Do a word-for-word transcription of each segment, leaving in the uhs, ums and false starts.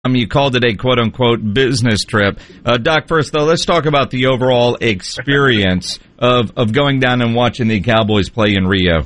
Um, you called it a quote-unquote business trip. Uh, Doc, first, though, let's talk about the overall experience of, of going down and watching the Cowboys play in Rio.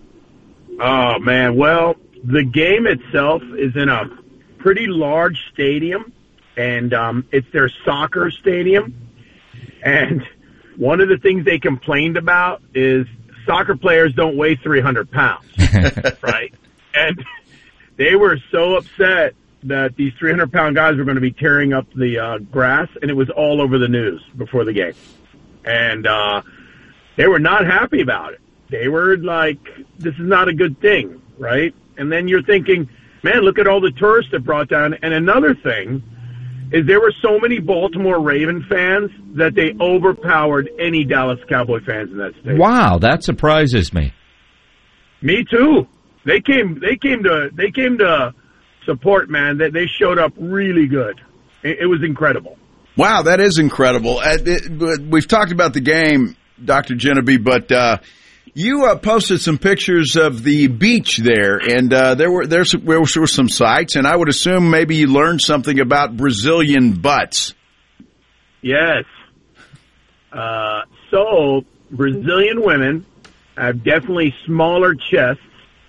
Oh, man. Well, the game itself is in a pretty large stadium, and um, it's their soccer stadium. And one of the things they complained about is soccer players don't weigh three hundred pounds, right? And they were so upset that these three hundred pound guys were going to be tearing up the uh, grass, and it was all over the news before the game. And uh, they were not happy about it. They were like, this is not a good thing, right? And then you're thinking, man, look at all the tourists that brought down. And another thing is there were so many Baltimore Raven fans that they overpowered any Dallas Cowboy fans in that stadium. Wow, that surprises me. Me too. They came. They came to. They came to support. Man, that they showed up really good. It, it was incredible. Wow, that is incredible. Uh, it, we've talked about the game, Doctor Genevieve, but uh, you uh, posted some pictures of the beach there, and uh, there were there were some sights, and I would assume maybe you learned something about Brazilian butts. Yes. Uh, so Brazilian women have definitely smaller chests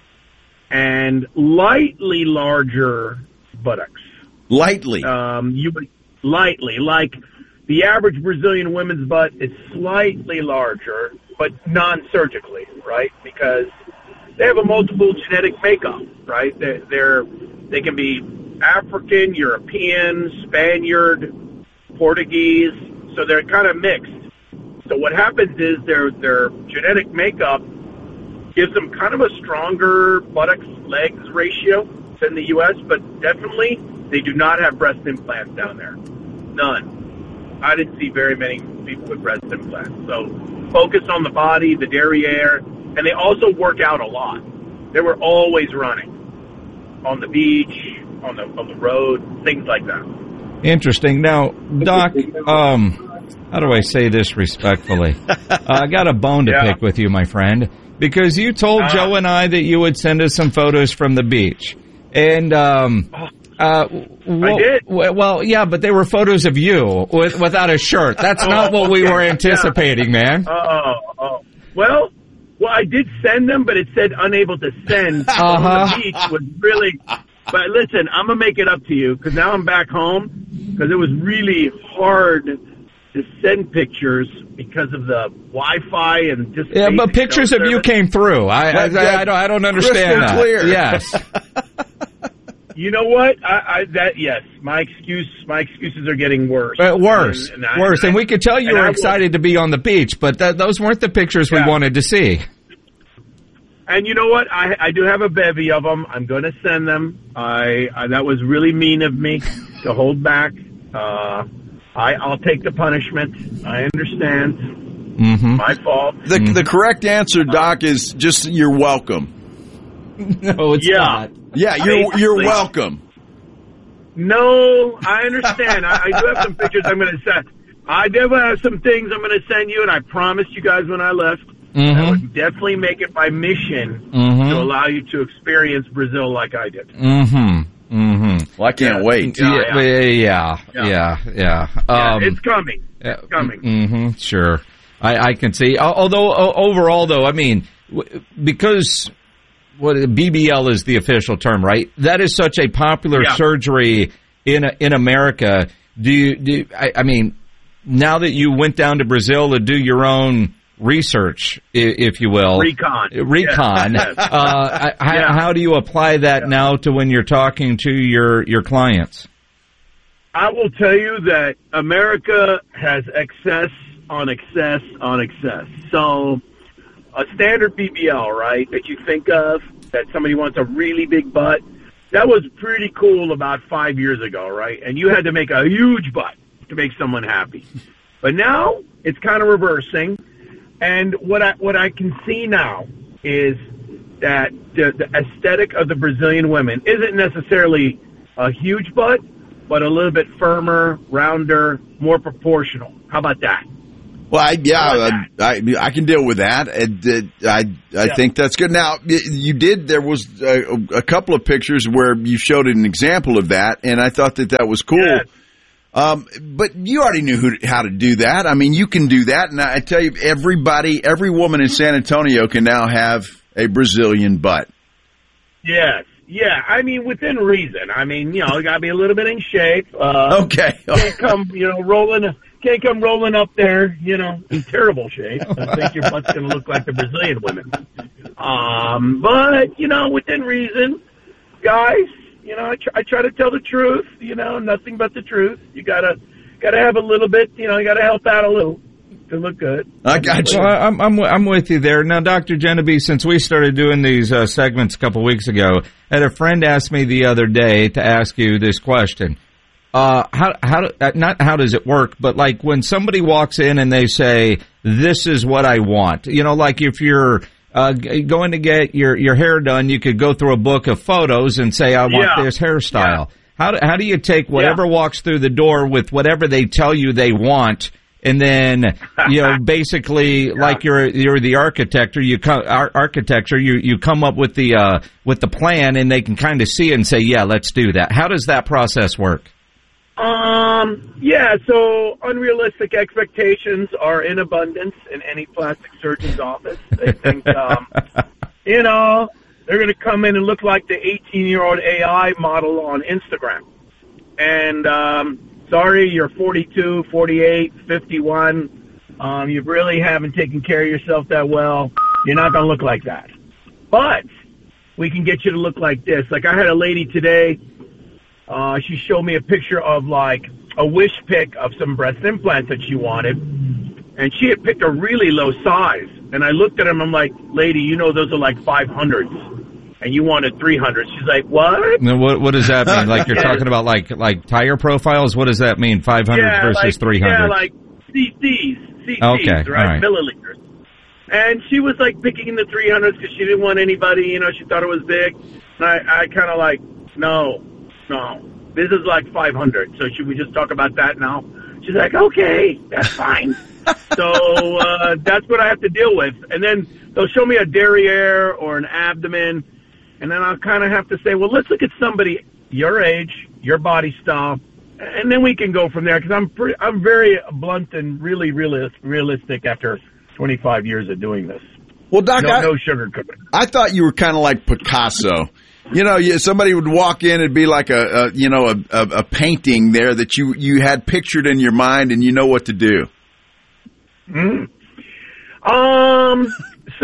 and lightly larger buttocks. Lightly. Um, you lightly, like the average Brazilian woman's butt is slightly larger, but non-surgically, right? Because they have a multiple genetic makeup, right? They're, they're they can be African, European, Spaniard, Portuguese, so they're kind of mixed. So what happens is their their genetic makeup gives them kind of a stronger buttocks legs ratio than the U S, but definitely they do not have breast implants down there. None. I didn't see very many people with breast implants. So focus on the body, the derriere, and they also work out a lot. They were always running on the beach, on the on the road, things like that. Interesting. Now, Doc, um, how do I say this respectfully? uh, I got a bone to yeah. pick with you, my friend, because you told uh, Joe and I that you would send us some photos from the beach. And, um, uh, well, I did. Well, yeah, but they were photos of you with, without a shirt. That's not what we were anticipating, yeah. man. Oh, oh, well, well, I did send them, but it said unable to send. Uh-huh. On the beach was really, but listen, I'm going to make it up to you because now I'm back home because it was really hard to send pictures because of the Wi-Fi and just yeah, but pictures of you came through. I I, I, I don't I don't understand that. Clear. Yes. You know what? I, I that yes, my excuse my excuses are getting worse. Uh, worse, and, and I, worse, and, I, and we could tell you were excited to be on the beach, but that, those weren't the pictures yeah. we wanted to see. And you know what? I, I do have a bevy of them. I'm going to send them. I, I that was really mean of me to hold back. Uh, I, I'll take the punishment. I understand. Mm-hmm. My fault. The, mm-hmm. the correct answer, Doc, is just you're welcome. No, it's yeah. not. Yeah, you're you're welcome. No, I understand. I, I do have some pictures I'm going to send. I do have some things I'm going to send you, and I promised you guys when I left mm-hmm. I would definitely make it my mission mm-hmm. to allow you to experience Brazil like I did. Mm-hmm. Mm-hmm. Well, I can't yeah. wait. Yeah, yeah, yeah, yeah, yeah. yeah. Um, yeah it's coming. It's coming. Mm-hmm, sure. I, I can see. Although, overall, though, I mean, because what B B L is the official term, right? That is such a popular yeah. surgery in in America. Do you, do you, I, I mean, now that you went down to Brazil to do your own research, if you will. Recon. Recon. Yes. uh, how, yeah. how do you apply that yeah. now to when you're talking to your, your clients? I will tell you that America has excess on excess on excess. So a standard B B L, right, that you think of, that somebody wants a really big butt, that was pretty cool about five years ago, right? And you had to make a huge butt to make someone happy. But now it's kind of reversing. And what I what I can see now is that the, the aesthetic of the Brazilian women isn't necessarily a huge butt, but a little bit firmer, rounder, more proportional. How about that? Well, I, yeah, uh, I I can deal with that. And, uh, I I yeah. think that's good. Now, you did. There was a, a couple of pictures where you showed an example of that, and I thought that that was cool. Yeah. Um, but you already knew who, how to do that. I mean, you can do that, and I tell you, everybody, every woman in San Antonio can now have a Brazilian butt. Yes. Yeah, I mean, within reason. I mean, you know, you got to be a little bit in shape. Uh, okay. Can't come, you know, rolling, can't come rolling up there, you know, in terrible shape. I think your butt's going to look like the Brazilian women. Um, but, you know, within reason, guys, you know, I, tr- I try to tell the truth, you know, nothing but the truth. You got to, got to have a little bit, you know, you got to help out a little. To look good. I got you. Well, I'm, I'm, I'm with you there. Now, Doctor Genevieve, since we started doing these uh, segments a couple weeks ago, I had a friend ask me the other day to ask you this question. Uh, how, how, uh, not how does it work, but like when somebody walks in and they say, this is what I want. You know, like if you're uh, going to get your, your hair done, you could go through a book of photos and say, I want yeah. this hairstyle. Yeah. How, do, how do you take whatever yeah. walks through the door with whatever they tell you they want, and then, you know, basically, yeah. like you're you're the architect, or you come ar- architecture, you you come up with the uh, with the plan, and they can kind of see it and say, yeah, let's do that. How does that process work? Um, yeah, so unrealistic expectations are in abundance in any plastic surgeon's office. They think, um, you know, they're going to come in and look like the eighteen-year-old A I model on Instagram, and um. Sorry, you're forty-two, forty-eight, fifty-one. Um, you really haven't taken care of yourself that well. You're not going to look like that. But we can get you to look like this. Like I had a lady today. Uh, she showed me a picture of like a wish pick of some breast implants that she wanted. And she had picked a really low size. And I looked at them. I'm like, lady, you know those are like five hundreds. And you wanted three hundred. She's like, what? Now, what, what does that mean? Like you're yeah. talking about like like tire profiles? What does that mean, five hundred yeah, versus like, three hundred? Yeah, like C Cs. C Cs, okay, right? right? Milliliters. And she was like picking in the three hundreds because she didn't want anybody, you know, she thought it was big. And I, I kind of like, no, no. This is like five hundred. So should we just talk about that now? She's like, okay, that's fine. So uh, that's what I have to deal with. And then they'll show me a derriere or an abdomen. And then I'll kind of have to say, well, let's look at somebody your age, your body style, and then we can go from there. Because I'm pretty, I'm very blunt and really, really realistic after twenty-five years of doing this. Well, Doc, no, I, no sugarcoating. I thought you were kind of like Picasso. You know, you, somebody would walk in, it'd be like a, a you know, a, a, a painting there that you, you had pictured in your mind, and you know what to do. Mm. Um. So,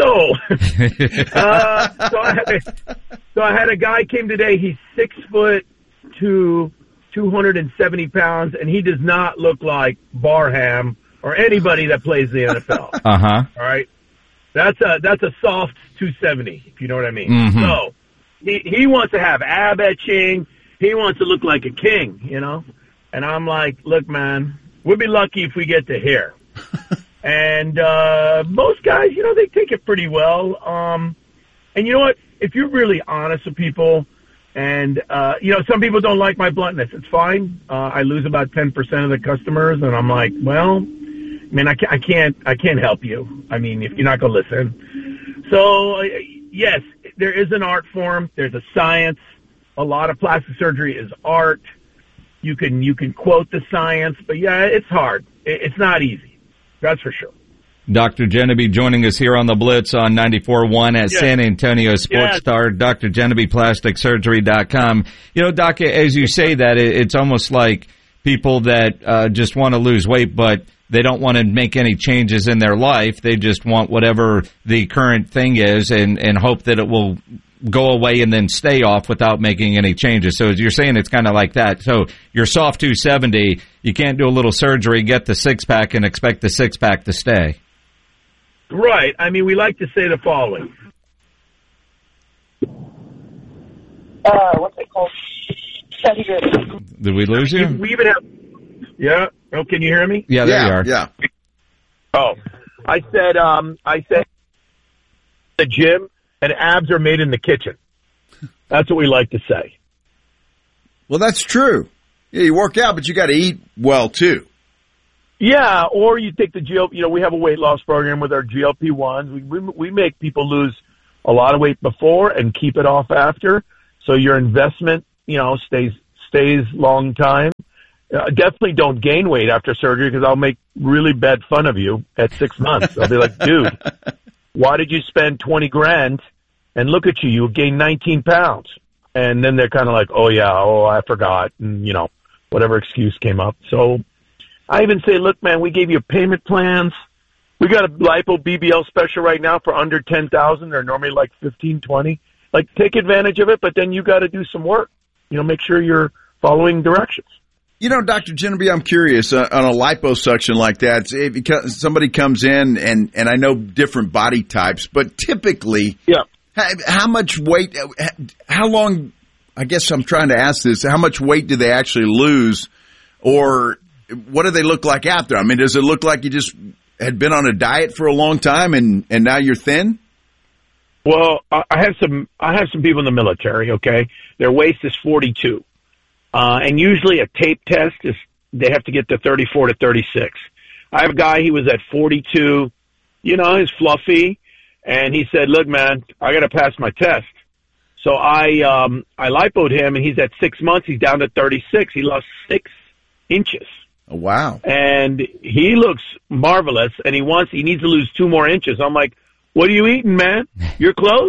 uh, so I had a, so I had a guy came today. He's six foot two, two hundred and seventy pounds, and he does not look like Barham or anybody that plays the N F L. Uh huh. All right, that's a that's a soft two seventy, if you know what I mean. Mm-hmm. So he he wants to have ab etching. He wants to look like a king, you know. And I'm like, look, man, we'll be lucky if we get to here. And uh most guys, you know, they take it pretty well. Um and you know what? If you're really honest with people, and uh you know, some people don't like my bluntness. It's fine. Uh I lose about ten percent of the customers, and I'm like, well, man, I can't I can't I can't help you. I mean, if you're not going to listen. So, uh, yes, there is an art form. There's a science. A lot of plastic surgery is art. You can you can quote the science, but yeah, it's hard. It's not easy. That's for sure. Doctor Genevieve joining us here on the Blitz on ninety-four point one at yes. San Antonio Sports yes. Star, D R Genevieve Plastic Surgery dot com. You know, Doc, as you say that, it's almost like people that uh, just want to lose weight, but they don't want to make any changes in their life. They just want whatever the current thing is and, and hope that it will go away and then stay off without making any changes. So you're saying it's kind of like that. So you're soft two seventy, you can't do a little surgery, get the six-pack, and expect the six-pack to stay. Right. I mean, we like to say the following. Uh, what's it called? Did we lose you? We even have... Yeah. Oh, can you hear me? Yeah, there yeah, you are. Yeah. Oh. I said, um, I said the gym and abs are made in the kitchen. That's what we like to say. Well, that's true. Yeah, you work out, but you got to eat well, too. Yeah, or you take the G L P, you know, we have a weight loss program with our G L P ones. We, we, we make people lose a lot of weight before and keep it off after. So your investment, you know, stays, stays long time. Uh, definitely don't gain weight after surgery because I'll make really bad fun of you at six months. I'll be like, dude, why did you spend twenty grand and look at you, you gained nineteen pounds. And then they're kind of like, oh yeah, oh, I forgot. And you know, whatever excuse came up. So I even say, look, man, we gave you payment plans. We got a lipo B B L special right now for under ten thousand. They're normally like fifteen, twenty. Like, take advantage of it, but then you got to do some work. You know, make sure you're following directions. You know, Doctor Genevieve, I'm curious, uh, on a liposuction like that, if somebody comes in, and, and I know different body types, but typically, yeah. how, how much weight, how long, I guess I'm trying to ask this, how much weight do they actually lose, or what do they look like after? I mean, does it look like you just had been on a diet for a long time and, and now you're thin? Well, I have some I have some people in the military, okay? Their waist is forty-two. Uh, and usually a tape test is, they have to get to thirty-four to thirty-six. I have a guy, he was at forty-two, you know, he's fluffy, and he said, look, man, I got to pass my test. So I, um, I lipoed him, and he's at six months, he's down to thirty-six. He lost six inches. Oh, wow. And he looks marvelous, and he wants, he needs to lose two more inches. I'm like, what are you eating, man? You're close,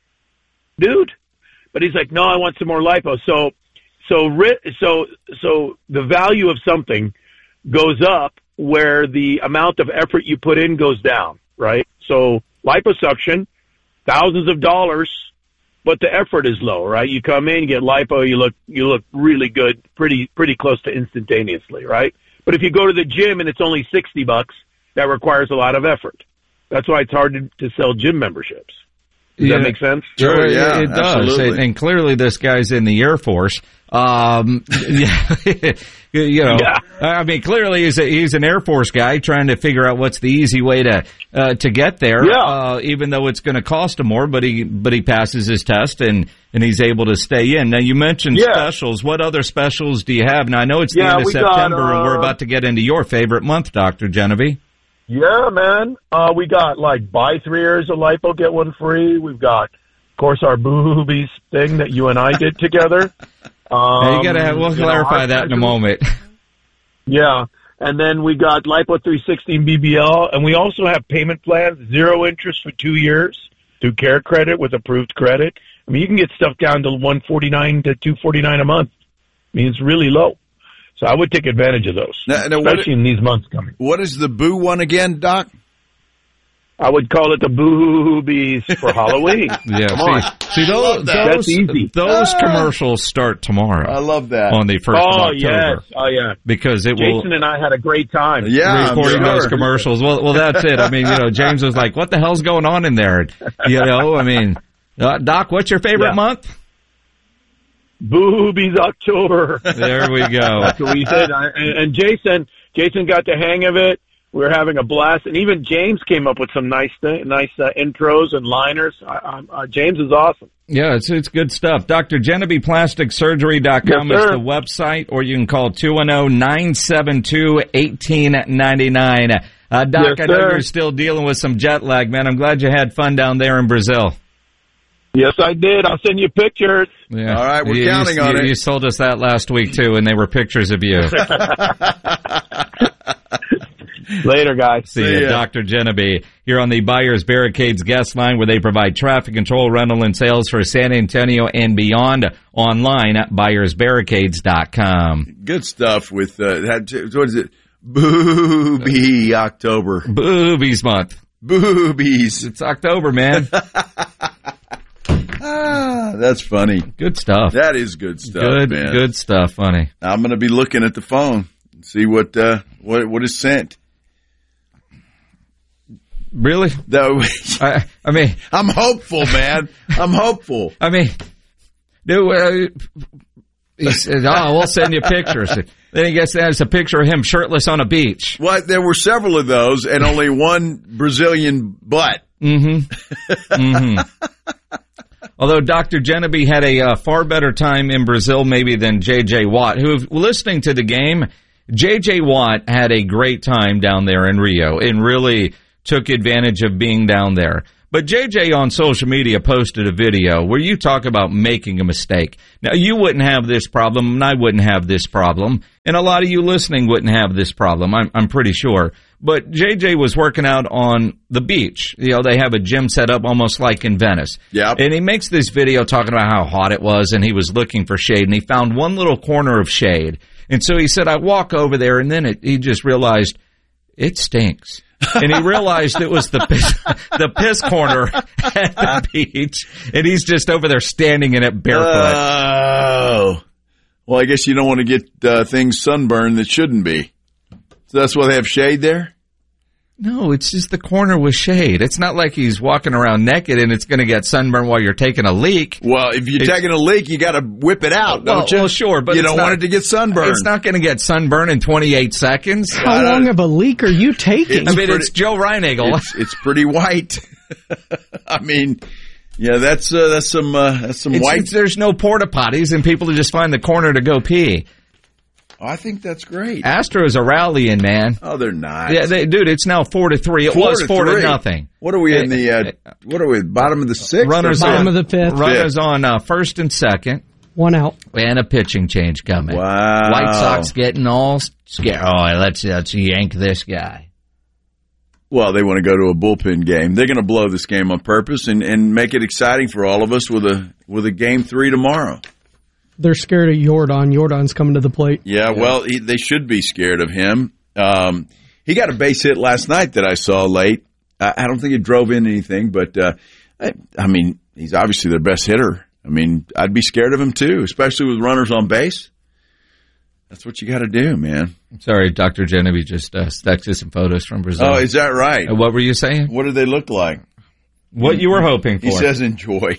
dude. But he's like, no, I want some more lipo. So, so, so, so the value of something goes up where the amount of effort you put in goes down, right? So liposuction, thousands of dollars, but the effort is low, right? You come in, you get lipo, you look, you look really good, pretty, pretty close to instantaneously, right? But if you go to the gym and it's only sixty bucks, that requires a lot of effort. That's why it's hard to, to sell gym memberships. Does yeah. that make sense? Sure, yeah, it, it does. absolutely. And clearly this guy's in the Air Force. Um, yeah, you know, yeah. I mean, clearly he's a, he's an Air Force guy trying to figure out what's the easy way to, uh, to get there. Yeah. Uh, even though it's going to cost him more, but he, but he passes his test and, and he's able to stay in. Now you mentioned yeah. specials. What other specials do you have? Now I know it's the yeah, end of we September got, uh, and we're about to get into your favorite month, Doctor Genevieve. Yeah, man. Uh, we got like buy three years of lipo, get one free. We've got, of course, our boobies thing that you and I did together. Um, now you gotta have, we'll clarify know, that in a moment. Yeah. And then we got Lipo three sixty and B B L, and we also have payment plans, zero interest for two years through Care Credit with approved credit. I mean, you can get stuff down to one forty-nine to two forty-nine a month. I mean, it's really low. So I would take advantage of those, now, now especially what, in these months coming. What is the boo one again, Doc? I would call it the boobies for Halloween. Yeah, Come see, on. see those, That's those, easy. those Ah. commercials start tomorrow. I love that. On the first Oh, of October. yes. Oh, yeah. Because it will... Jason and I had a great time. Yeah, recording I'm sure. those commercials. Well, well, that's it. I mean, you know, James was like, what the hell's going on in there? You know, I mean, uh, Doc, what's your favorite Yeah. month? Boobies October. There we go. That's what we said. I, and, and Jason, Jason got the hang of it. We were having a blast, and even James came up with some nice, th- nice uh, intros and liners. I, I, uh, James is awesome. Yeah, it's it's good stuff. D R Genevieve Plastic Surgery dot com Yes, is sir. the website, or you can call two one zero, nine seven two, one eight nine nine. Uh, Doc, Yes, I know sir. you're still dealing with some jet lag, man. I'm glad you had fun down there in Brazil. Yes, I did. I'll send you pictures. Yeah. All right, we're you, counting you, on you, it. You told us that last week, too, and they were pictures of you. Later, guys. See See you, ya. Doctor Genevieve. Here on the Buyers Barricades guest line, where they provide traffic control, rental, and sales for San Antonio and beyond. Online at buyers barricades dot com. Good stuff with, uh, that, what is it? Booby October. Boobies month. Boobies. It's October, man. Ah, that's funny. Good stuff. That is good stuff, Good, man. good stuff, funny. I'm going to be looking at the phone and see what, uh, what, what is sent. Really? Though, I, I mean, I'm hopeful, man. I'm hopeful. I mean, no, uh, he says, oh, we'll send you pictures. Then he gets there's a picture of him shirtless on a beach. Well, there were several of those and only one Brazilian butt. Mm-hmm. Mm-hmm. Although Doctor Genevieve had a uh, far better time in Brazil maybe than J J Watt, who, listening to the game, J J. Watt had a great time down there in Rio and really took advantage of being down there. But J J on social media posted a video where you talk about making a mistake. Now, you wouldn't have this problem, and I wouldn't have this problem, and a lot of you listening wouldn't have this problem, I'm, I'm pretty sure. But J J was working out on the beach. You know, they have a gym set up almost like in Venice. Yep. And he makes this video talking about how hot it was, and he was looking for shade, and he found one little corner of shade. And so he said, I walk over there, and then it, he just realized it stinks. And he realized it was the piss, the piss corner at the beach, and he's just over there standing in it barefoot. Oh. Well, I guess you don't want to get uh, things sunburned that shouldn't be. So that's why they have shade there? No, it's just the corner with shade. It's not like he's walking around naked and it's going to get sunburned while you're taking a leak. Well, if you're it's, taking a leak, you got to whip it out, well, don't you? Well, sure, but you it's don't not, want it to get sunburned. It's not going to get sunburned in twenty-eight seconds. How long of a leak are you taking? I mean, pretty, it's Joe Reinagle. It's, it's pretty white. I mean, yeah, that's uh, that's some uh, that's some it's, white. It's, there's no porta potties, and people just find the corner to go pee. Oh, I think that's great. Astros are rallying, man. Oh, they're not. Yeah, they, dude, it's now four to three. It four was to four three. to nothing. What are we in the? Uh, what are we? Bottom of the sixth. Runners Bottom on, of the fifth. Runners on uh, first and second. One out. And a pitching change coming. Wow. White Sox getting all scared. Oh, let's let's yank this guy. Well, they want to go to a bullpen game. They're going to blow this game on purpose and, and make it exciting for all of us with a with a game three tomorrow. They're scared of Jordan. Jordan's coming to the plate. Yeah, well, he, they should be scared of him. Um, he got a base hit last night that I saw late. I, I don't think it drove in anything, but uh, I, I mean, he's obviously their best hitter. I mean, I'd be scared of him too, especially with runners on base. That's what you got to do, man. I'm sorry, Doctor Genevieve just uh, texted some photos from Brazil. Oh, is that right? Uh, what were you saying? What did they look like? What you were hoping for. He says enjoy.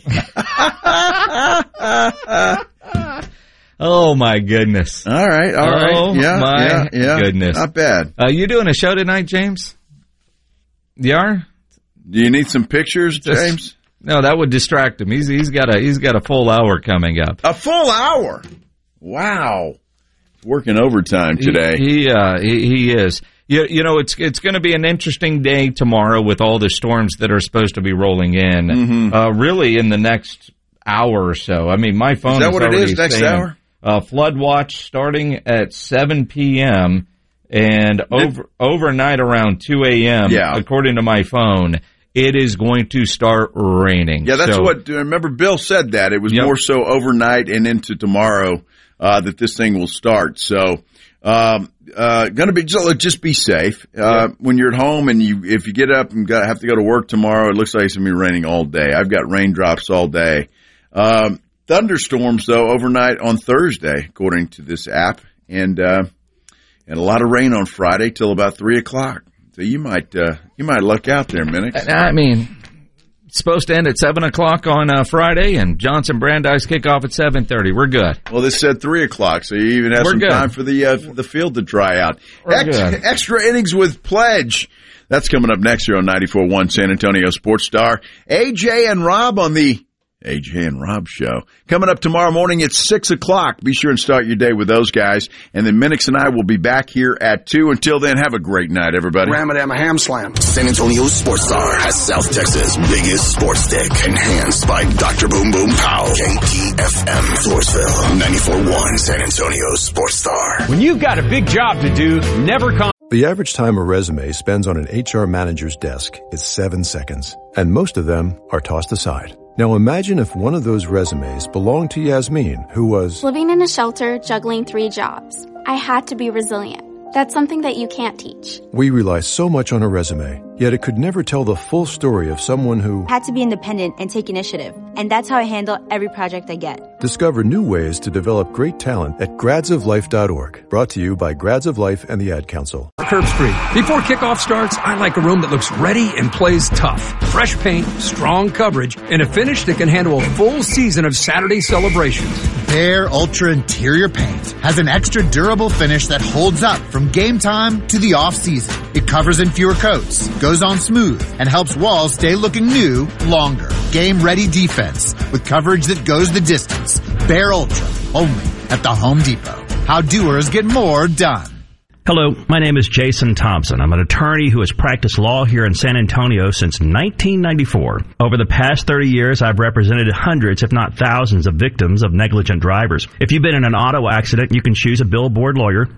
Oh, my goodness. All right, all right. Oh, yeah, my yeah, yeah. goodness. Not bad. Uh, you doing a show tonight, James? You are? Do you need some pictures, Just, James? No, that would distract him. He's he's got a he's got a full hour coming up. A full hour. Wow. Working overtime today. He he, uh, he, he is. You, you know, it's it's going to be an interesting day tomorrow with all the storms that are supposed to be rolling in. Mm-hmm. Uh, really, in the next hour or so. I mean, my phone is that is what it already is next saying, hour? Uh, flood watch starting at seven p.m. and over overnight around two a.m. Yeah. According to my phone, it is going to start raining. Yeah, that's so, what. Remember, Bill said that it was Yep. more so overnight and into tomorrow uh, that this thing will start. So, um, uh, going to be just, just be safe uh, Yep. when you're at home, and you if you get up and got, have to go to work tomorrow. It looks like it's going to be raining all day. I've got raindrops all day. Um, thunderstorms though overnight on Thursday, according to this app, and uh, and a lot of rain on Friday till about three o'clock. So you might uh, you might luck out there, Minix. I mean, it's supposed to end at seven o'clock on uh, Friday, and Johnson Brandeis kick off at seven thirty. We're good. Well, this said three o'clock, so you even have We're some good. time for the uh, for the field to dry out. We're Ex- good. Extra innings with Pledge. That's coming up next year on ninety-four point one San Antonio Sports Star. A J and Rob on the A J and Rob Show. Coming up tomorrow morning at six o'clock. Be sure and start your day with those guys. And then Minix and I will be back here at two. Until then, have a great night, everybody. Ram it, am a ham slam. San Antonio Sports Star has South Texas' biggest sports stick, enhanced by Doctor Boom Boom Pow. K T F M, Floresville, ninety-four point one San Antonio Sports Star. When you've got a big job to do, never con- The average time a resume spends on an H R manager's desk is seven seconds, and most of them are tossed aside. Now imagine if one of those resumes belonged to Yasmin, who was living in a shelter, juggling three jobs. I had to be resilient. That's something that you can't teach. We rely so much on a resume, yet it could never tell the full story of someone who had to be independent and take initiative. And that's how I handle every project I get. Discover new ways to develop great talent at grads of life dot org. Brought to you by Grads of Life and the Ad Council. Curb Street. Before kickoff starts, I like a room that looks ready and plays tough. Fresh paint, strong coverage, and a finish that can handle a full season of Saturday celebrations. Behr Ultra Interior Paint has an extra durable finish that holds up from game time to the off-season. It covers in fewer coats, goes on smooth, and helps walls stay looking new longer. Game-ready defense with coverage that goes the distance. Behr Ultra, only at the Home Depot. How doers get more done. Hello, my name is Jason Thompson. I'm an attorney who has practiced law here in San Antonio since nineteen ninety-four. Over the past thirty years, I've represented hundreds, if not thousands, of victims of negligent drivers. If you've been in an auto accident, you can choose a billboard lawyer.